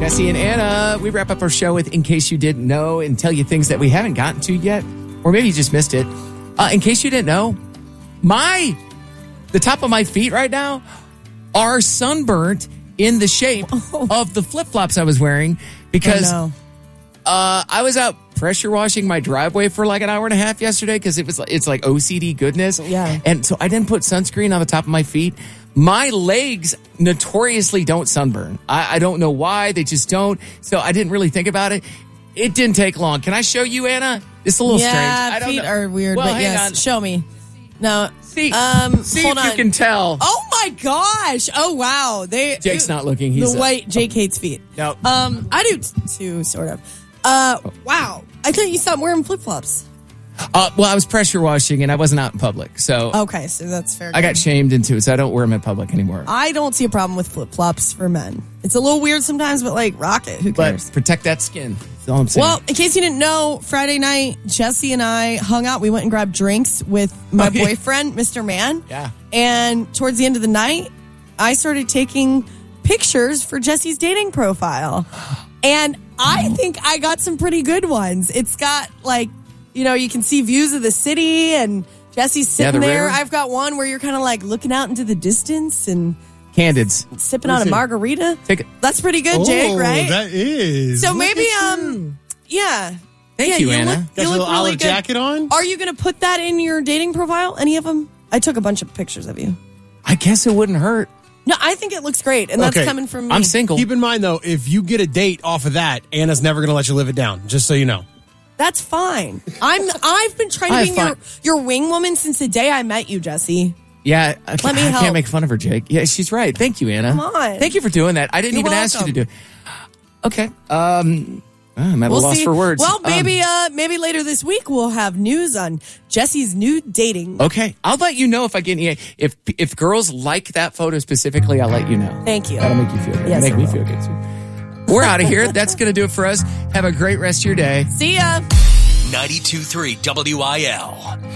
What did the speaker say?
Jesse and Anna, we wrap up our show with In Case You Didn't Know and tell you things that we haven't gotten to yet, or maybe you just missed it. In case you didn't know, the top of my feet right now are sunburnt in the shape of the flip-flops I was wearing because I was out pressure washing my driveway for like an hour and a half yesterday because it's like OCD goodness. Yeah. And so I didn't put sunscreen on the top of my feet. My legs notoriously don't sunburn. I don't know why. They just don't. So I didn't really think about it. It didn't take long. Can I show you, Anna? It's a little strange. I don't feet know. are weird, Well, but hang yes, on. show me. No. See hold if you on. can tell. Oh my gosh. Oh wow. Jake's not looking. He's Jake hates feet. No. I do too, sort of. Wow. I thought you stopped wearing flip-flops. Well, I was pressure washing and I wasn't out in public. So Okay, so that's fair. I got shamed into it, so I don't wear them in public anymore. I don't see a problem with flip-flops for men. It's a little weird sometimes, but like, rock it. Who cares? But protect that skin. That's all I'm saying. Well, in case you didn't know, Friday night, Jesse and I hung out. We went and grabbed drinks with my boyfriend, Mr. Man. Yeah. And towards the end of the night, I started taking pictures for Jesse's dating profile. And I think I got some pretty good ones. It's got like, you can see views of the city and Jesse's sitting there. river. I've got one where you're kind of like looking out into the distance and Candids. sipping on a margarita. Take it. That's pretty good, Jake, right? That is. So Look maybe, at you. yeah. Thank you, Anna. Got your little olive jacket on? Are you going to put that in your dating profile? Any of them? I took a bunch of pictures of you. I guess it wouldn't hurt. No, I think it looks great, and that's Okay. coming from me. I'm single. Keep in mind, though, if you get a date off of that, Anna's never going to let you live it down, just so you know. That's fine. I've been trying to be your wing woman since the day I met you, Jesse. Yeah, Let me I help. can't make fun of her, Jake. Yeah, she's right. Thank you, Anna. Come on. Thank you for doing that. I didn't You're even ask you to do welcome. it. Okay. I'm at a loss see. for words. Well, maybe later this week we'll have news on Jesse's new dating. Okay. I'll let you know if I get any. If girls like that photo specifically, I'll let you know. Thank you. That'll make you feel good. Yes, Make it me will. feel good, too. We're out of here. That's going to do it for us. Have a great rest of your day. See ya. 92.3 WIL.